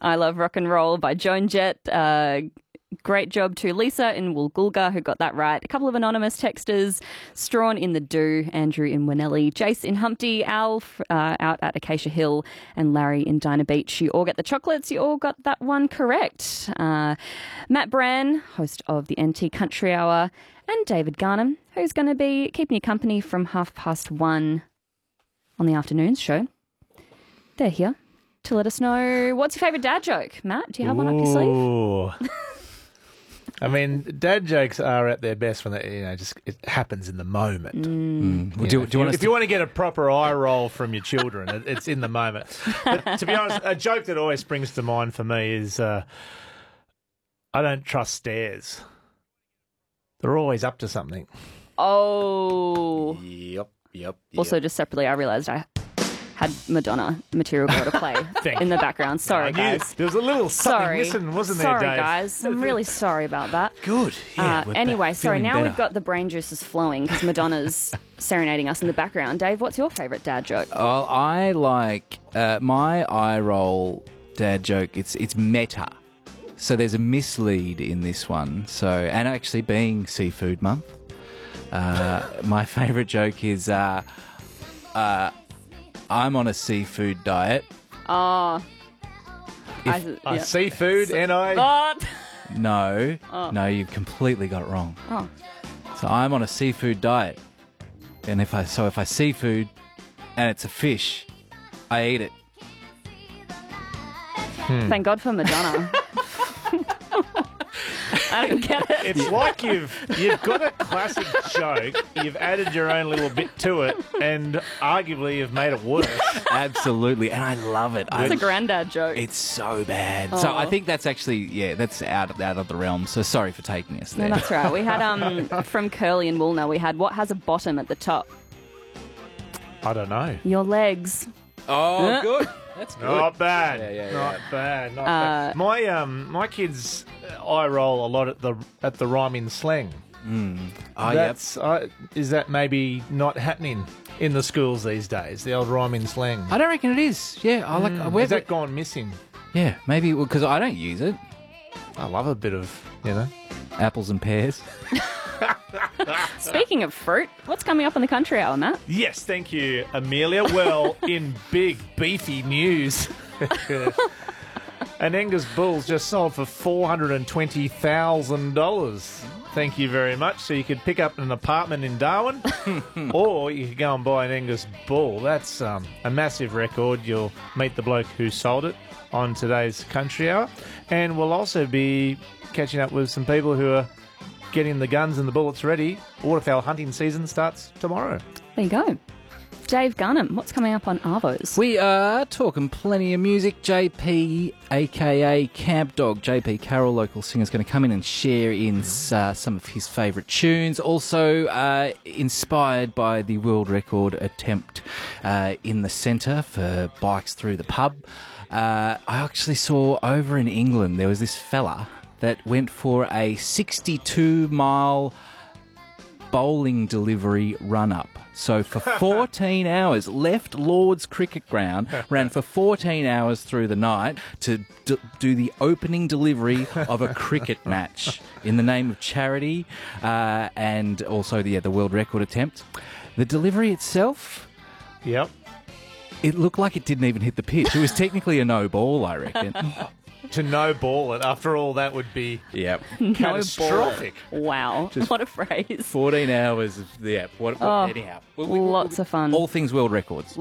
I Love Rock and Roll by Joan Jett. Great job to Lisa in Woolgoolga, who got that right. A couple of anonymous texters, Strawn in the Do, Andrew in Winnelly, Jace in Humpty, Al out at Acacia Hill, and Larry in Dinah Beach. You all get the chocolates. You all got that one correct. Matt Brann, host of the NT Country Hour, and David Garnham, who's going to be keeping you company from 1:30 on the afternoons show. They're here to let us know what's your favourite dad joke. Matt, do you have one up your sleeve? I mean, dad jokes are at their best when it happens in the moment. If you want to get a proper eye roll from your children, it's in the moment. But to be honest, a joke that always springs to mind for me is I don't trust stairs. They're always up to something. Oh. Yep. Also, just separately, I realised I had Madonna Material Girl to play in the background. Sorry, guys. There was a little something missing, wasn't there, Dave? Sorry, guys. I'm really sorry about that. Good. Yeah, anyway, sorry, now better. we've got the brain juices flowing because Madonna's serenading us in the background. Dave, what's your favourite dad joke? Oh, I like my eye roll dad joke. It's meta. So there's a mislead in this one. So, and actually being Seafood Month, my favourite joke is I'm on a seafood diet. Oh. Seafood, and No, you've completely got it wrong. Oh. So I'm on a seafood diet. And if I see food and it's a fish, I eat it. Thank God for Madonna. I don't get it. It's like you've got a classic joke, you've added your own little bit to it, and arguably you've made it worse. Absolutely, and I love it. It's a granddad joke. It's so bad. So I think that's actually, that's out of the realm. So sorry for taking us there. No, that's right. We had, from Curly and Woolner, we had, what has a bottom at the top? I don't know. Your legs. Oh, good. That's good. Not bad. Yeah. Not bad. My kids eye roll a lot at the rhyming slang. Is that maybe not happening in the schools these days? The old rhyming slang. I don't reckon it is. Yeah, I like. Has that gone missing? Yeah, maybe because I don't use it. I love a bit of Apples and pears. Speaking of fruit, what's coming up in the country hour, Matt? Yes, thank you, Amelia. Well, in big, beefy news, an Angus bull's just sold for $420,000. Thank you very much. So you could pick up an apartment in Darwin, or you could go and buy an Angus bull. That's a massive record. You'll meet the bloke who sold it on today's Country Hour. And we'll also be catching up with some people who are getting the guns and the bullets ready. Waterfowl hunting season starts tomorrow. There you go. Dave Garnham, what's coming up on Arvos? We are talking plenty of music. JP, a.k.a. Camp Dog, JP Carroll, local singer, is going to come in and share in some of his favourite tunes. Also inspired by the world record attempt in the centre for bikes through the pub. I actually saw over in England there was this fella that went for a 62-mile bowling delivery run-up. So for 14 hours, left Lord's Cricket Ground, ran for 14 hours through the night to do the opening delivery of a cricket match in the name of charity and also the world record attempt. The delivery itself... Yep. It looked like it didn't even hit the pitch. It was technically a no ball, I reckon. To no ball it, after all, that would be catastrophic. Wow. What a phrase. 14 hours of, anyhow. Lots of fun. All things world records.